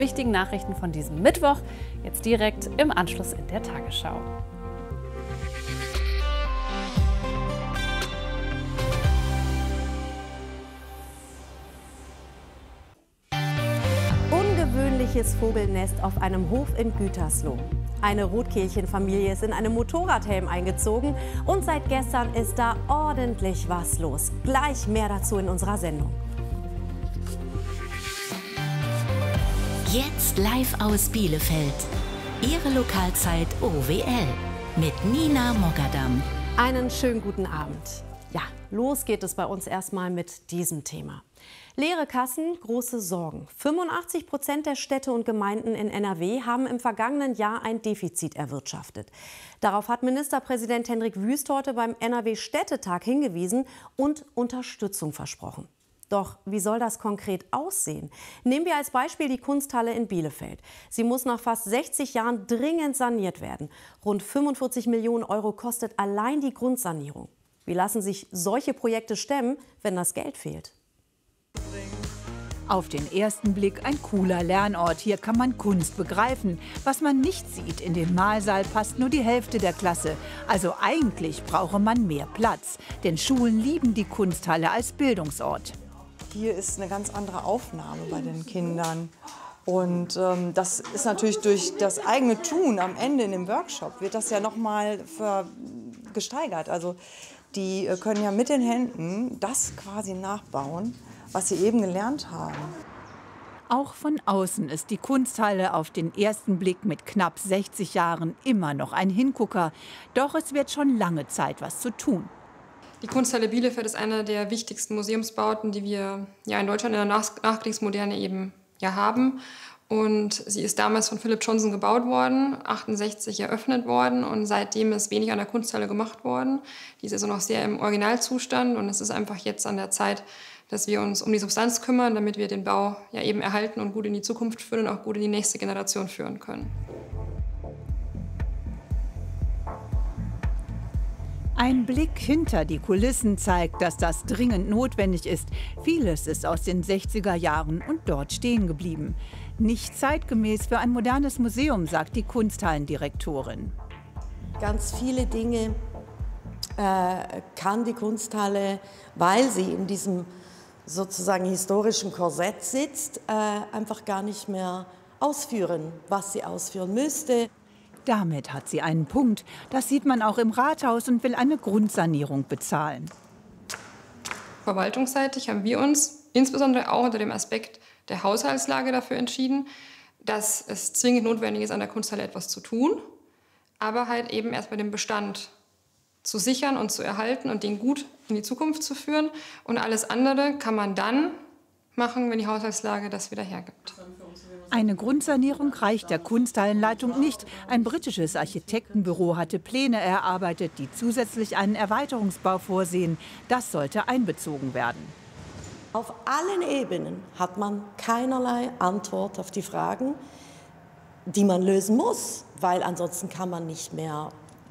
Wichtigen Nachrichten von diesem Mittwoch, jetzt direkt im Anschluss in der Tagesschau. Ungewöhnliches Vogelnest auf einem Hof in Gütersloh. Eine Rotkehlchenfamilie ist in einem Motorradhelm eingezogen und seit gestern ist da ordentlich was los. Gleich mehr dazu in unserer Sendung. Jetzt live aus Bielefeld. Ihre Lokalzeit OWL mit Nina Mogadam. Einen schönen guten Abend. Ja, los geht es bei uns erstmal mit diesem Thema. Leere Kassen, große Sorgen. 85% der Städte und Gemeinden in NRW haben im vergangenen Jahr ein Defizit erwirtschaftet. Darauf hat Ministerpräsident Hendrik Wüst heute beim NRW-Städtetag hingewiesen und Unterstützung versprochen. Doch wie soll das konkret aussehen? Nehmen wir als Beispiel die Kunsthalle in Bielefeld. Sie muss nach fast 60 Jahren dringend saniert werden. Rund 45 Millionen Euro kostet allein die Grundsanierung. Wie lassen sich solche Projekte stemmen, wenn das Geld fehlt? Auf den ersten Blick ein cooler Lernort. Hier kann man Kunst begreifen. Was man nicht sieht, in den Mahlsaal passt nur die Hälfte der Klasse. Also eigentlich brauche man mehr Platz. Denn Schulen lieben die Kunsthalle als Bildungsort. Hier ist eine ganz andere Aufnahme bei den Kindern. Und das ist natürlich durch das eigene Tun am Ende in dem Workshop, wird das ja noch mal gesteigert. Also die können ja mit den Händen das quasi nachbauen, was sie eben gelernt haben. Auch von außen ist die Kunsthalle auf den ersten Blick mit knapp 60 Jahren immer noch ein Hingucker. Doch es wird schon lange Zeit, was zu tun. Die Kunsthalle Bielefeld ist eine der wichtigsten Museumsbauten, die wir in Deutschland in der Nachkriegsmoderne eben haben. Und sie ist damals von Philipp Johnson gebaut worden, 1968 eröffnet worden und seitdem ist wenig an der Kunsthalle gemacht worden. Die ist also noch sehr im Originalzustand und es ist einfach jetzt an der Zeit, dass wir uns um die Substanz kümmern, damit wir den Bau eben erhalten und gut in die Zukunft führen und auch gut in die nächste Generation führen können. Ein Blick hinter die Kulissen zeigt, dass das dringend notwendig ist. Vieles ist aus den 60er Jahren und dort stehen geblieben. Nicht zeitgemäß für ein modernes Museum, sagt die Kunsthallendirektorin. Ganz viele Dinge kann die Kunsthalle, weil sie in diesem sozusagen historischen Korsett sitzt, einfach gar nicht mehr ausführen, was sie ausführen müsste. Damit hat sie einen Punkt. Das sieht man auch im Rathaus und will eine Grundsanierung bezahlen. Verwaltungsseitig haben wir uns insbesondere auch unter dem Aspekt der Haushaltslage dafür entschieden, dass es zwingend notwendig ist, an der Kunsthalle etwas zu tun, aber halt eben erstmal den Bestand zu sichern und zu erhalten und den gut in die Zukunft zu führen. Und alles andere kann man dann machen, wenn die Haushaltslage das wieder hergibt. Eine Grundsanierung reicht der Kunsthallenleitung nicht. Ein britisches Architektenbüro hatte Pläne erarbeitet, die zusätzlich einen Erweiterungsbau vorsehen. Das sollte einbezogen werden. Auf allen Ebenen hat man keinerlei Antwort auf die Fragen, die man lösen muss, weil ansonsten kann man nicht mehr,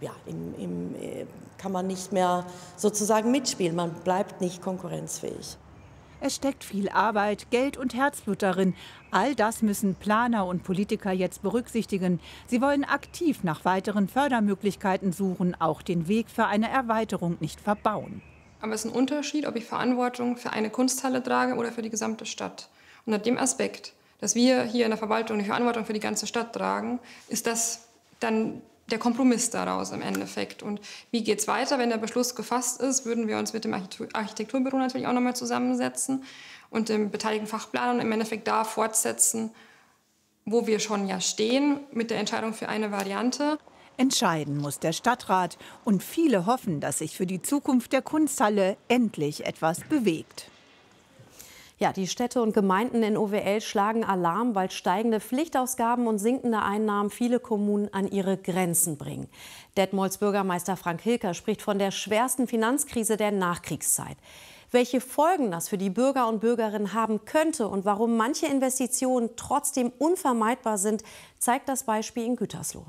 kann man nicht mehr sozusagen mitspielen. Man bleibt nicht konkurrenzfähig. Es steckt viel Arbeit, Geld und Herzblut darin. All das müssen Planer und Politiker jetzt berücksichtigen. Sie wollen aktiv nach weiteren Fördermöglichkeiten suchen, auch den Weg für eine Erweiterung nicht verbauen. Aber es ist ein Unterschied, ob ich Verantwortung für eine Kunsthalle trage oder für die gesamte Stadt. Und unter dem Aspekt, dass wir hier in der Verwaltung die Verantwortung für die ganze Stadt tragen, ist das dann der Kompromiss daraus im Endeffekt. Und wie geht es weiter, wenn der Beschluss gefasst ist, würden wir uns mit dem Architekturbüro natürlich auch nochmal zusammensetzen und dem beteiligten Fachplaner im Endeffekt da fortsetzen, wo wir schon stehen mit der Entscheidung für eine Variante. Entscheiden muss der Stadtrat und viele hoffen, dass sich für die Zukunft der Kunsthalle endlich etwas bewegt. Ja, die Städte und Gemeinden in OWL schlagen Alarm, weil steigende Pflichtausgaben und sinkende Einnahmen viele Kommunen an ihre Grenzen bringen. Detmolds Bürgermeister Frank Hilker spricht von der schwersten Finanzkrise der Nachkriegszeit. Welche Folgen das für die Bürger und Bürgerinnen haben könnte und warum manche Investitionen trotzdem unvermeidbar sind, zeigt das Beispiel in Gütersloh.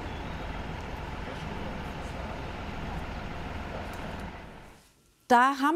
Da haben